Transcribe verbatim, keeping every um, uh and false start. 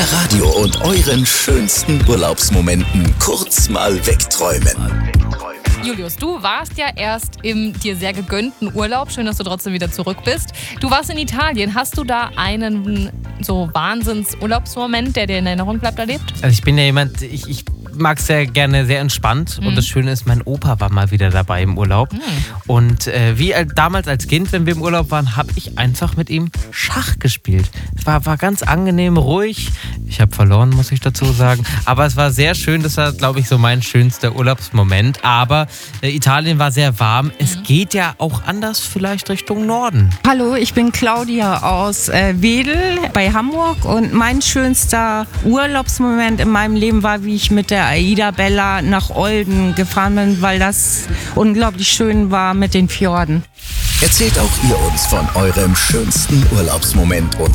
Radio und euren schönsten Urlaubsmomenten kurz mal wegträumen. Julius, du warst ja erst im dir sehr gegönnten Urlaub. Schön, dass du trotzdem wieder zurück bist. Du warst in Italien. Hast du da einen so Wahnsinns-Urlaubsmoment, der dir in Erinnerung bleibt, erlebt? Also ich bin ja jemand, ich, ich mag es sehr gerne sehr entspannt. Mhm. Und das Schöne ist, mein Opa war mal wieder dabei im Urlaub. Mhm. Und äh, wie al- damals als Kind, wenn wir im Urlaub waren, habe ich einfach mit ihm Schach gespielt. Es war, war ganz angenehm, ruhig. Ich habe verloren, muss ich dazu sagen. Aber es war sehr schön. Das war, glaube ich, so mein schönster Urlaubsmoment. Aber äh, Italien war sehr warm. Es geht ja auch anders vielleicht Richtung Norden. Hallo, ich bin Claudia aus äh, Wedel bei Hamburg und mein schönster Urlaubsmoment in meinem Leben war, wie ich mit der Aida Bella nach Olden gefahren bin, weil das unglaublich schön war mit den Fjorden. Erzählt auch ihr uns von eurem schönsten Urlaubsmoment und